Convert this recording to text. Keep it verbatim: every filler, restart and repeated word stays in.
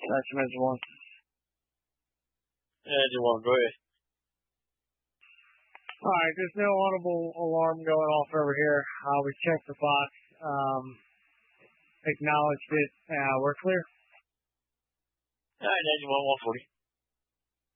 Gotcha, Engine one. Engine one, go ahead. Alright, there's no audible alarm going off over here. Uh, we checked the box, um, acknowledged it. Uh, we're clear. Alright, Engine one, one forty.